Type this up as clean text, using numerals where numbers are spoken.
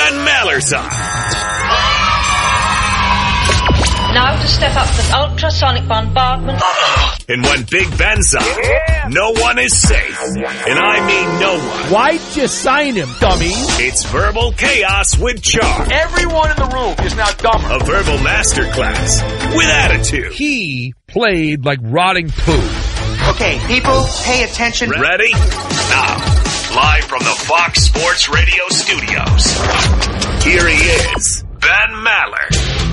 Ben Maller's on. Now to step up with ultrasonic bombardment. And when Big Ben's on, no one is safe. And I mean no one. Why'd you sign him, dummies? It's Verbal Chaos with Charm. Everyone in the room is now dumber. A verbal masterclass with attitude. He played like rotting poo. Okay, people, pay attention. Ready? Now, live from the Fox Sports Radio studios, here he is, Ben Maller.